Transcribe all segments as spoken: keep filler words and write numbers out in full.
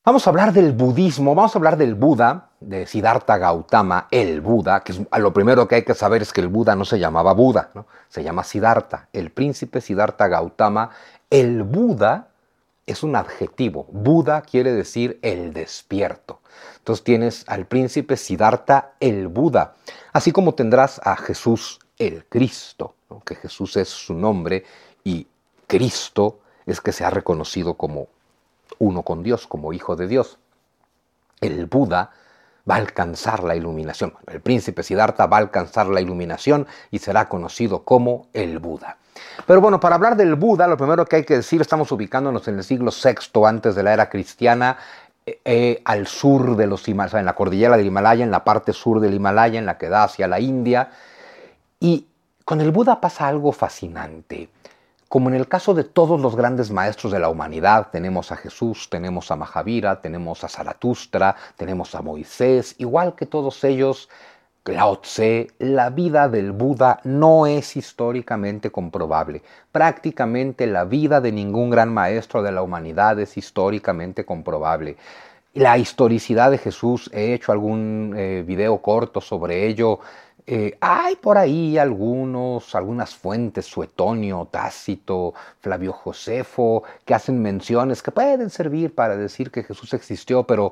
Vamos a hablar del budismo, vamos a hablar del Buda, de Siddhartha Gautama, el Buda, que es, lo primero que hay que saber es que el Buda no se llamaba Buda, ¿no? Se llama Siddhartha, el príncipe Siddhartha Gautama. El Buda es un adjetivo, Buda quiere decir el despierto. Entonces tienes al príncipe Siddhartha, el Buda, así como tendrás a Jesús, el Cristo, ¿no? Que Jesús es su nombre y Cristo es que se ha reconocido como uno con Dios, como hijo de Dios. El Buda va a alcanzar la iluminación. El príncipe Siddhartha va a alcanzar la iluminación y será conocido como el Buda. Pero bueno, para hablar del Buda, lo primero que hay que decir, estamos ubicándonos en el siglo sexto antes de la era cristiana, eh, al sur de los Himalayas, en la cordillera del Himalaya, en la parte sur del Himalaya, en la que da hacia la India. Y con el Buda pasa algo fascinante. Como en el caso de todos los grandes maestros de la humanidad, tenemos a Jesús, tenemos a Mahavira, tenemos a Zaratustra, tenemos a Moisés, igual que todos ellos, Lao Tse, la vida del Buda no es históricamente comprobable. Prácticamente la vida de ningún gran maestro de la humanidad es históricamente comprobable. La historicidad de Jesús, he hecho algún eh, video corto sobre ello. Eh, hay por ahí algunos, algunas fuentes, Suetonio, Tácito, Flavio Josefo, que hacen menciones que pueden servir para decir que Jesús existió, pero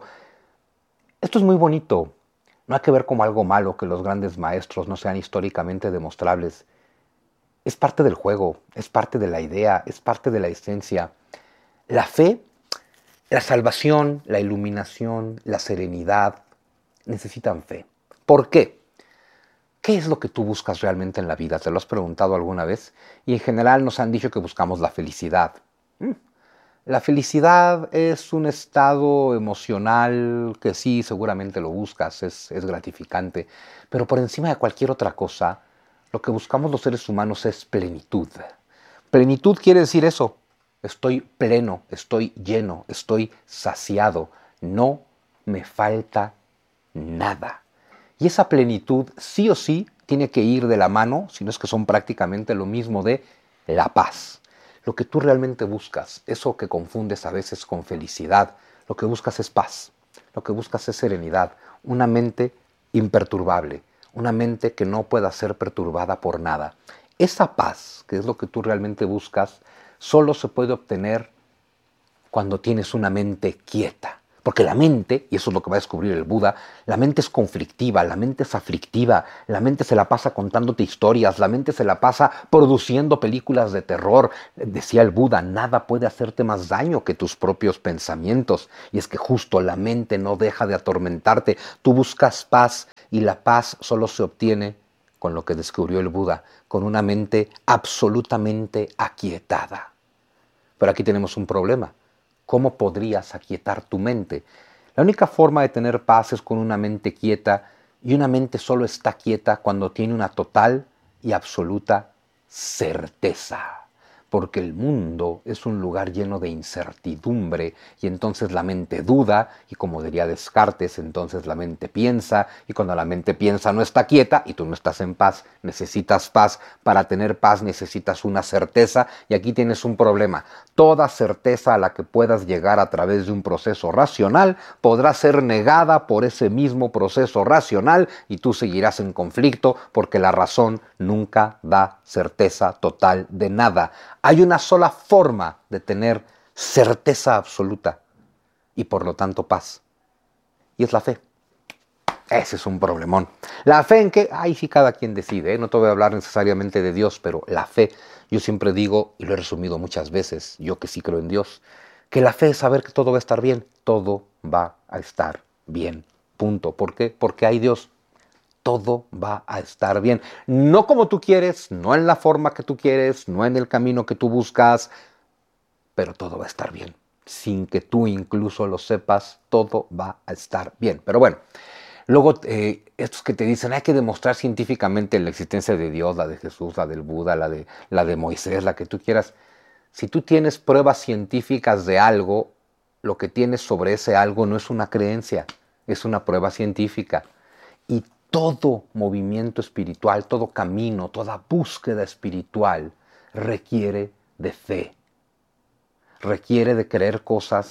esto es muy bonito. No hay que ver como algo malo que los grandes maestros no sean históricamente demostrables. Es parte del juego, es parte de la idea, es parte de la esencia. La fe, la salvación, la iluminación, la serenidad, necesitan fe. ¿Por qué? ¿Qué es lo que tú buscas realmente en la vida? ¿Te lo has preguntado alguna vez? Y en general nos han dicho que buscamos la felicidad. La felicidad es un estado emocional que sí, seguramente lo buscas, es, es gratificante, pero por encima de cualquier otra cosa, lo que buscamos los seres humanos es plenitud. Plenitud quiere decir eso, estoy pleno, estoy lleno, estoy saciado, no me falta nada. Y esa plenitud sí o sí tiene que ir de la mano, si no es que son prácticamente lo mismo, de la paz. Lo que tú realmente buscas, eso que confundes a veces con felicidad, lo que buscas es paz, lo que buscas es serenidad, una mente imperturbable, una mente que no pueda ser perturbada por nada. Esa paz, que es lo que tú realmente buscas, solo se puede obtener cuando tienes una mente quieta. Porque la mente, y eso es lo que va a descubrir el Buda, la mente es conflictiva, la mente es aflictiva, la mente se la pasa contándote historias, la mente se la pasa produciendo películas de terror. Decía el Buda, nada puede hacerte más daño que tus propios pensamientos. Y es que justo la mente no deja de atormentarte. Tú buscas paz y la paz solo se obtiene con lo que descubrió el Buda, con una mente absolutamente aquietada. Pero aquí tenemos un problema. ¿Cómo podrías aquietar tu mente? La única forma de tener paz es con una mente quieta, y una mente solo está quieta cuando tiene una total y absoluta certeza. Porque el mundo es un lugar lleno de incertidumbre y entonces la mente duda y, como diría Descartes, entonces la mente piensa, y cuando la mente piensa no está quieta y tú no estás en paz. Necesitas paz. Para tener paz necesitas una certeza, y aquí tienes un problema. Toda certeza a la que puedas llegar a través de un proceso racional podrá ser negada por ese mismo proceso racional y tú seguirás en conflicto, porque la razón nunca da certeza total de nada. Hay una sola forma de tener certeza absoluta y por lo tanto paz, y es la fe. Ese es un problemón. La fe en que, ay, sí, cada quien decide, ¿eh? No te voy a hablar necesariamente de Dios, pero la fe, yo siempre digo, y lo he resumido muchas veces, yo que sí creo en Dios, que la fe es saber que todo va a estar bien, todo va a estar bien, punto. ¿Por qué? Porque hay Dios. Todo va a estar bien. No como tú quieres, no en la forma que tú quieres, no en el camino que tú buscas, pero todo va a estar bien. Sin que tú incluso lo sepas, todo va a estar bien. Pero bueno, luego eh, estos que te dicen hay que demostrar científicamente la existencia de Dios, la de Jesús, la del Buda, la de, la de Moisés, la que tú quieras. Si tú tienes pruebas científicas de algo, lo que tienes sobre ese algo no es una creencia, es una prueba científica. Y todo movimiento espiritual, todo camino, toda búsqueda espiritual requiere de fe. Requiere de creer cosas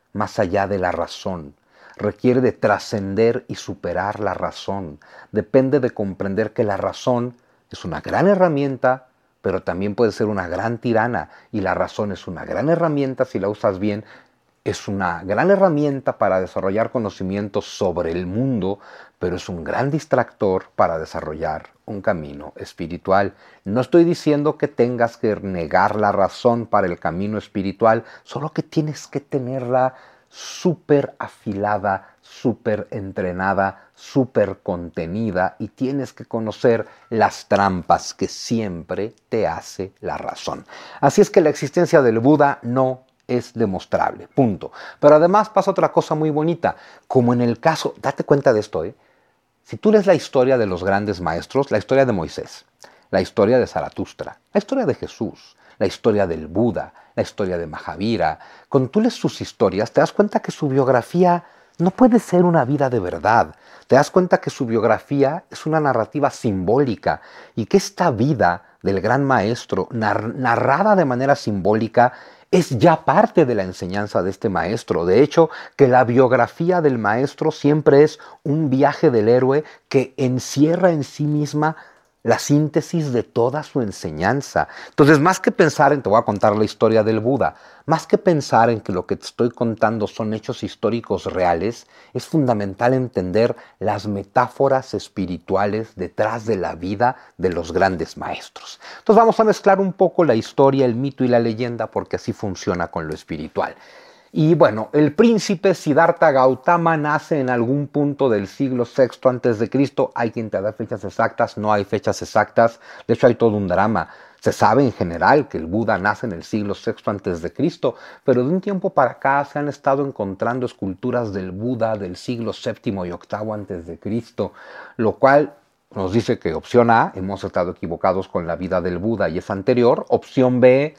más allá de la razón. Requiere de trascender y superar la razón. Depende de comprender que la razón es una gran herramienta, pero también puede ser una gran tirana. Y la razón es una gran herramienta si la usas bien. Es una gran herramienta para desarrollar conocimientos sobre el mundo, pero es un gran distractor para desarrollar un camino espiritual. No estoy diciendo que tengas que negar la razón para el camino espiritual, solo que tienes que tenerla súper afilada, súper entrenada, súper contenida y tienes que conocer las trampas que siempre te hace la razón. Así es que la existencia del Buda no es demostrable, punto. Pero además pasa otra cosa muy bonita, como en el caso, date cuenta de esto, ¿eh? Si tú lees la historia de los grandes maestros, la historia de Moisés, la historia de Zaratustra, la historia de Jesús, la historia del Buda, la historia de Mahavira, cuando tú lees sus historias te das cuenta que su biografía no puede ser una vida de verdad. Te das cuenta que su biografía es una narrativa simbólica y que esta vida del gran maestro, nar- narrada de manera simbólica, es ya parte de la enseñanza de este maestro. De hecho, que la biografía del maestro siempre es un viaje del héroe que encierra en sí misma la síntesis de toda su enseñanza. Entonces, más que pensar en, te voy a contar la historia del Buda, más que pensar en que lo que te estoy contando son hechos históricos reales, es fundamental entender las metáforas espirituales detrás de la vida de los grandes maestros. Entonces vamos a mezclar un poco la historia, el mito y la leyenda, porque así funciona con lo espiritual. Y bueno, el príncipe Siddhartha Gautama nace en algún punto del siglo sexto antes de Cristo. Hay quien te da fechas exactas, no hay fechas exactas. De hecho, hay todo un drama. Se sabe en general que el Buda nace en el siglo sexto antes de Cristo, pero de un tiempo para acá se han estado encontrando esculturas del Buda del siglo séptimo y octavo antes de Cristo, lo cual nos dice que opción A, hemos estado equivocados con la vida del Buda y es anterior. Opción B,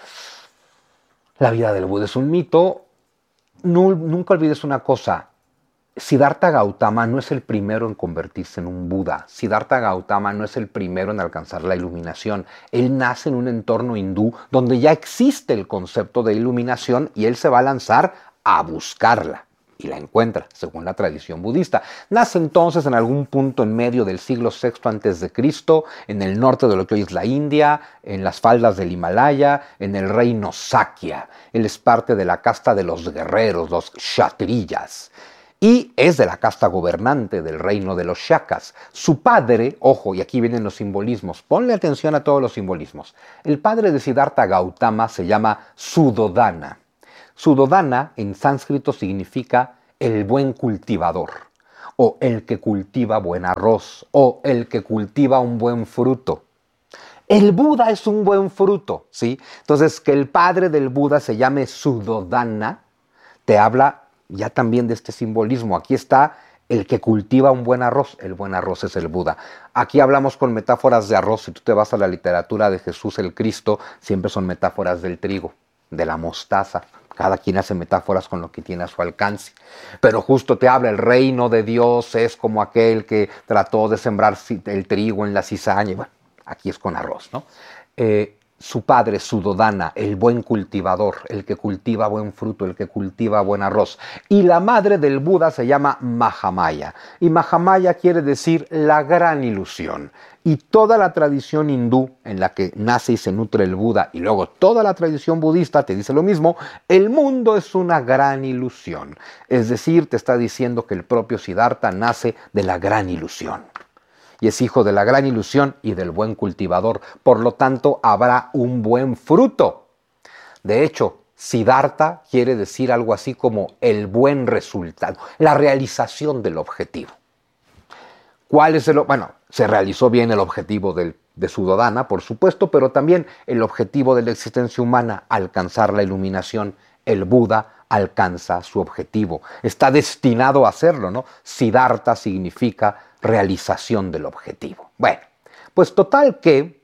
la vida del Buda es un mito. No, nunca olvides una cosa, Siddhartha Gautama no es el primero en convertirse en un Buda. Siddhartha Gautama no es el primero en alcanzar la iluminación. Él nace en un entorno hindú donde ya existe el concepto de iluminación y él se va a lanzar a buscarla. Y la encuentra, según la tradición budista. Nace entonces en algún punto en medio del siglo sexto antes de Cristo, en el norte de lo que hoy es la India, en las faldas del Himalaya, en el reino Sakya. Él es parte de la casta de los guerreros, los kshatriyas. Y es de la casta gobernante del reino de los Shakas. Su padre, ojo, y aquí vienen los simbolismos, ponle atención a todos los simbolismos. El padre de Siddhartha Gautama se llama Suddhodana. Suddhodana en sánscrito significa el buen cultivador, o el que cultiva buen arroz, o el que cultiva un buen fruto. El Buda es un buen fruto, ¿sí? Entonces, que el padre del Buda se llame Suddhodana, te habla ya también de este simbolismo. Aquí está el que cultiva un buen arroz, el buen arroz es el Buda. Aquí hablamos con metáforas de arroz. Si tú te vas a la literatura de Jesús el Cristo, siempre son metáforas del trigo, de la mostaza. Cada quien hace metáforas con lo que tiene a su alcance. Pero justo te habla, el reino de Dios es como aquel que trató de sembrar el trigo en la cizaña. Bueno, aquí es con arroz, ¿no? Eh, su padre, Suddhodana, el buen cultivador, el que cultiva buen fruto, el que cultiva buen arroz. Y la madre del Buda se llama Mahamaya. Y Mahamaya quiere decir la gran ilusión. Y toda la tradición hindú en la que nace y se nutre el Buda, y luego toda la tradición budista te dice lo mismo, el mundo es una gran ilusión. Es decir, te está diciendo que el propio Siddhartha nace de la gran ilusión. Y es hijo de la gran ilusión y del buen cultivador. Por lo tanto, habrá un buen fruto. De hecho, Siddhartha quiere decir algo así como el buen resultado, la realización del objetivo. ¿Cuál es el? Bueno, se realizó bien el objetivo del, de Suddhodana, por supuesto, pero también el objetivo de la existencia humana, alcanzar la iluminación. El Buda alcanza su objetivo. Está destinado a hacerlo, ¿no? Siddhartha significa realización del objetivo. Bueno, pues total que,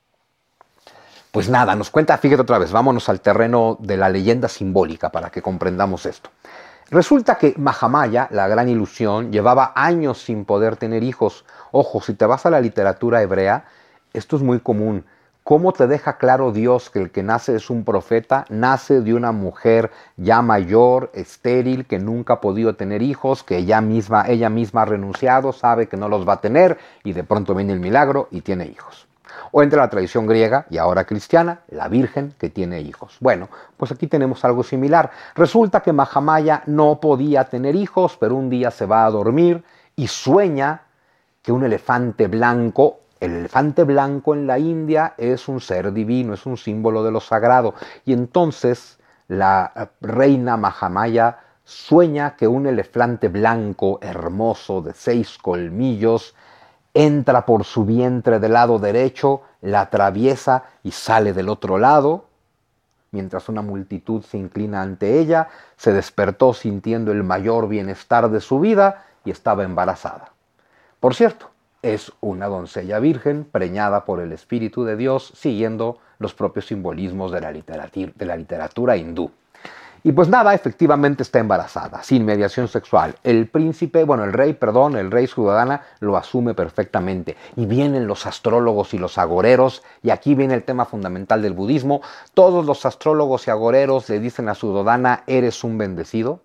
pues nada, nos cuenta, fíjate otra vez, vámonos al terreno de la leyenda simbólica para que comprendamos esto. Resulta que Mahamaya, la gran ilusión, llevaba años sin poder tener hijos. Ojo, si te vas a la literatura hebrea, esto es muy común. ¿Cómo te deja claro Dios que el que nace es un profeta? Nace de una mujer ya mayor, estéril, que nunca ha podido tener hijos, que ella misma, ella misma ha renunciado, sabe que no los va a tener, y de pronto viene el milagro y tiene hijos. O entre la tradición griega y ahora cristiana, la Virgen que tiene hijos. Bueno, pues aquí tenemos algo similar. Resulta que Mahamaya no podía tener hijos, pero un día se va a dormir y sueña que un elefante blanco, el elefante blanco en la India es un ser divino, es un símbolo de lo sagrado. Y entonces la reina Mahamaya sueña que un elefante blanco hermoso de seis colmillos entra por su vientre del lado derecho, la atraviesa y sale del otro lado. Mientras una multitud se inclina ante ella, se despertó sintiendo el mayor bienestar de su vida y estaba embarazada. Por cierto, es una doncella virgen preñada por el Espíritu de Dios, siguiendo los propios simbolismos de la literatura, de la literatura hindú. Y pues nada, efectivamente está embarazada, sin mediación sexual. El príncipe, bueno, el rey, perdón, el rey Suddhodana lo asume perfectamente. Y vienen los astrólogos y los agoreros, y aquí viene el tema fundamental del budismo. Todos los astrólogos y agoreros le dicen a Suddhodana: eres un bendecido,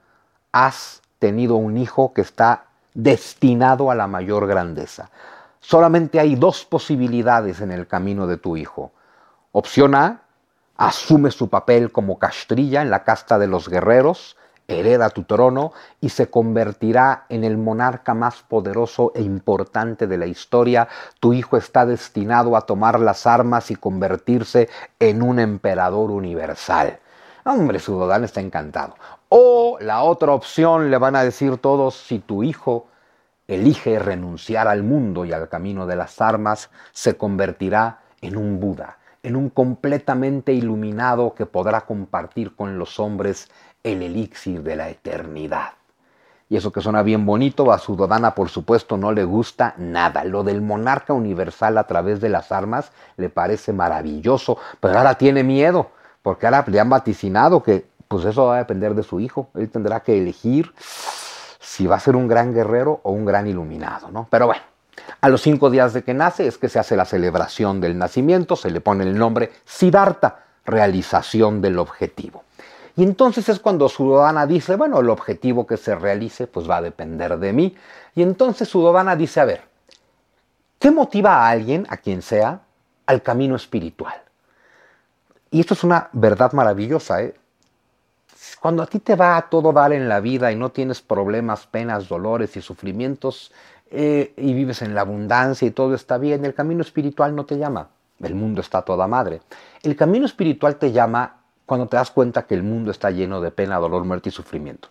has tenido un hijo que está destinado a la mayor grandeza. Solamente hay dos posibilidades en el camino de tu hijo. Opción A: asume su papel como Kshatriya en la casta de los guerreros, hereda tu trono y se convertirá en el monarca más poderoso e importante de la historia. Tu hijo está destinado a tomar las armas y convertirse en un emperador universal. Hombre, Suddhodana está encantado. O la otra opción, le van a decir todos: si tu hijo elige renunciar al mundo y al camino de las armas, se convertirá en un Buda, en un completamente iluminado que podrá compartir con los hombres el elixir de la eternidad. Y eso que suena bien bonito, a Suddhodana por supuesto no le gusta nada. Lo del monarca universal a través de las armas le parece maravilloso, pero ahora tiene miedo, porque ahora le han vaticinado que pues eso va a depender de su hijo. Él tendrá que elegir si va a ser un gran guerrero o un gran iluminado, ¿no? Pero bueno, a los cinco días de que nace es que se hace la celebración del nacimiento, se le pone el nombre Siddhartha, realización del objetivo. Y entonces es cuando Suddhodana dice: bueno, el objetivo que se realice pues va a depender de mí. Y entonces Suddhodana dice: a ver, ¿qué motiva a alguien, a quien sea, al camino espiritual? Y esto es una verdad maravillosa, ¿eh? Cuando a ti te va a todo dar en la vida y no tienes problemas, penas, dolores y sufrimientos, eh, y vives en la abundancia y todo está bien, el camino espiritual no te llama. El mundo está a toda madre. El camino espiritual te llama cuando te das cuenta que el mundo está lleno de pena, dolor, muerte y sufrimiento.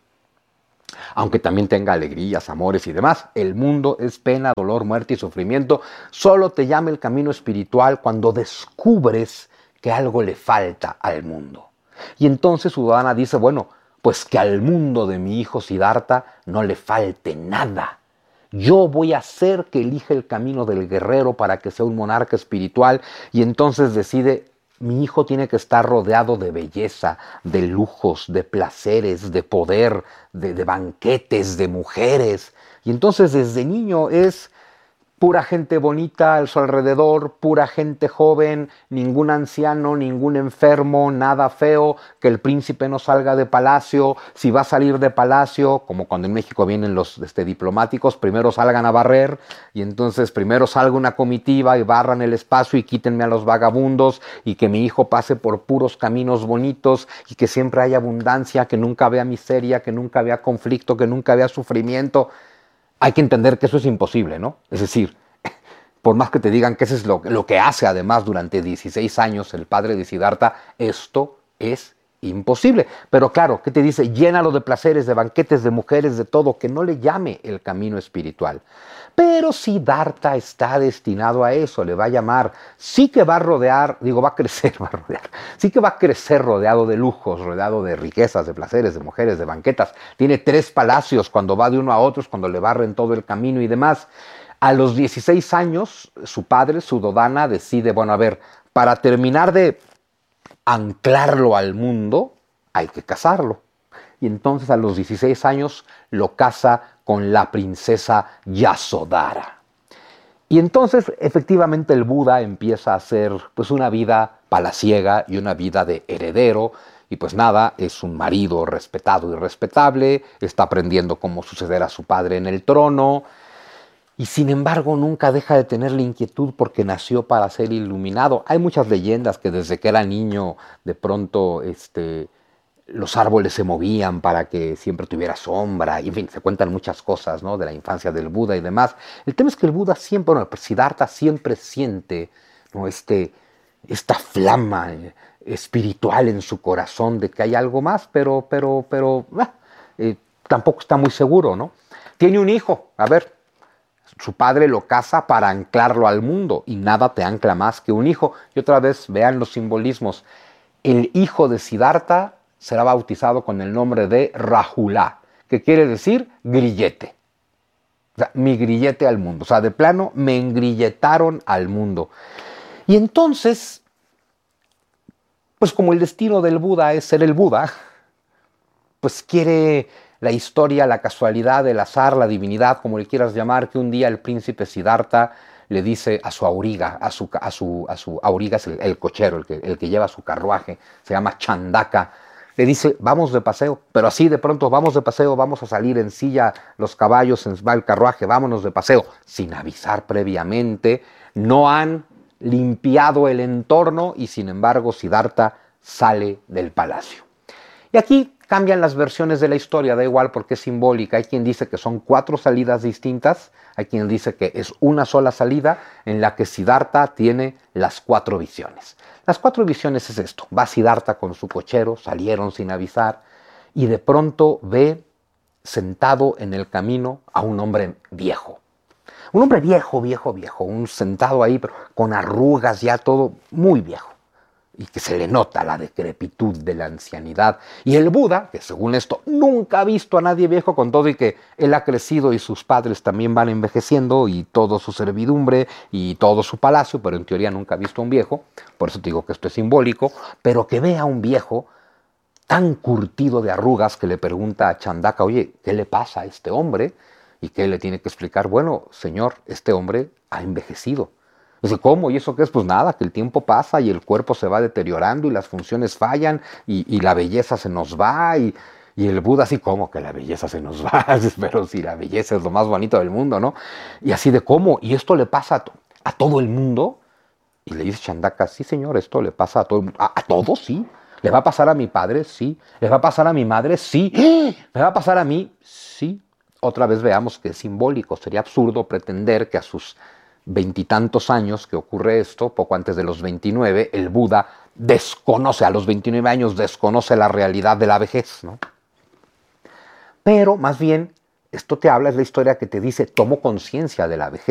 Aunque también tenga alegrías, amores y demás, el mundo es pena, dolor, muerte y sufrimiento. Solo te llama el camino espiritual cuando descubres que algo le falta al mundo. Y entonces Suddhodana dice: bueno, pues que al mundo de mi hijo Siddhartha no le falte nada. Yo voy a hacer que elija el camino del guerrero para que sea un monarca espiritual. Y entonces decide: mi hijo tiene que estar rodeado de belleza, de lujos, de placeres, de poder, de, de banquetes, de mujeres. Y entonces desde niño es pura gente bonita a su alrededor, pura gente joven, ningún anciano, ningún enfermo, nada feo, que el príncipe no salga de palacio. Si va a salir de palacio, como cuando en México vienen los este, diplomáticos, primero salgan a barrer, y entonces primero salga una comitiva y barran el espacio y quítenme a los vagabundos, y que mi hijo pase por puros caminos bonitos, y que siempre haya abundancia, que nunca vea miseria, que nunca vea conflicto, que nunca vea sufrimiento. Hay que entender que eso es imposible, ¿no? Es decir, por más que te digan que eso es lo, lo que hace además durante dieciséis años el padre de Siddhartha, esto es imposible. Pero claro, ¿qué te dice? Llénalo de placeres, de banquetes, de mujeres, de todo, que no le llame el camino espiritual. Pero Siddhartha está destinado a eso, le va a llamar. Sí que va a rodear, digo, va a crecer, va a rodear. Sí que va a crecer rodeado de lujos, rodeado de riquezas, de placeres, de mujeres, de banquetas. Tiene tres palacios, cuando va de uno a otro, es cuando le barren todo el camino y demás. A los dieciséis años, su padre, Suddhodana, decide, bueno, a ver, para terminar de anclarlo al mundo, hay que casarlo. Y entonces a los dieciséis años lo casa con la princesa Yasodhara. Y entonces, efectivamente, el Buda empieza a hacer pues, una vida palaciega y una vida de heredero. Y pues nada, es un marido respetado y respetable, está aprendiendo cómo suceder a su padre en el trono. Y sin embargo, nunca deja de tener la inquietud porque nació para ser iluminado. Hay muchas leyendas que desde que era niño, de pronto, este, los árboles se movían para que siempre tuviera sombra, y en fin, se cuentan muchas cosas, ¿no?, de la infancia del Buda y demás. El tema es que el Buda siempre, bueno, Siddhartha siempre siente, ¿no?, este, esta flama eh, espiritual en su corazón de que hay algo más, pero, pero, pero, ah, eh, tampoco está muy seguro, ¿no? Tiene un hijo, a ver, su padre lo casa para anclarlo al mundo, y nada te ancla más que un hijo. Y otra vez, vean los simbolismos. El hijo de Siddhartha será bautizado con el nombre de Rahula, que quiere decir grillete. O sea, mi grillete al mundo. O sea, de plano, me engrilletaron al mundo. Y entonces, pues como el destino del Buda es ser el Buda, pues quiere la historia, la casualidad, el azar, la divinidad, como le quieras llamar, que un día el príncipe Siddhartha le dice a su auriga, a su, a su, a su auriga es el, el cochero, el que, el que lleva su carruaje, se llama Chandaka, le dice, vamos de paseo, pero así de pronto, vamos de paseo, vamos a salir en silla los caballos, va el carruaje, vámonos de paseo, sin avisar previamente, no han limpiado el entorno y sin embargo Siddhartha sale del palacio. Y aquí cambian las versiones de la historia, da igual porque es simbólica. Hay quien dice que son cuatro salidas distintas, hay quien dice que es una sola salida en la que Siddhartha tiene las cuatro visiones. Las cuatro visiones es esto, va Siddhartha con su cochero, salieron sin avisar, y de pronto ve sentado en el camino a un hombre viejo. Un hombre viejo, viejo, viejo, un sentado ahí, pero con arrugas ya todo muy viejo. Y que se le nota la decrepitud de la ancianidad. Y el Buda, que según esto nunca ha visto a nadie viejo, con todo y que él ha crecido y sus padres también van envejeciendo y toda su servidumbre y todo su palacio, pero en teoría nunca ha visto a un viejo, por eso te digo que esto es simbólico, pero que ve a un viejo tan curtido de arrugas que le pregunta a Chandaka, oye, ¿qué le pasa a este hombre? Y que él le tiene que explicar, bueno, señor, este hombre ha envejecido. Dice, ¿cómo? ¿Y eso qué es? Pues nada, que el tiempo pasa y el cuerpo se va deteriorando y las funciones fallan y, y la belleza se nos va y, y el Buda así, ¿cómo que la belleza se nos va? Pero si la belleza es lo más bonito del mundo, ¿no? Y así de, ¿cómo? ¿Y esto le pasa a, to a todo el mundo? Y le dice Chandaka, sí señor, esto le pasa a todo el mundo. ¿A, a todos? Sí. ¿Le va a pasar a mi padre? Sí. ¿Le va a pasar a mi madre? Sí. ¿Le va a pasar a mí? Sí. Otra vez veamos que es simbólico. Sería absurdo pretender que a sus veintitantos años que ocurre esto, poco antes de los veintinueve, el Buda desconoce, a los veintinueve años desconoce la realidad de la vejez, ¿no? Pero más bien, esto te habla, es la historia que te dice, tomo conciencia de la vejez.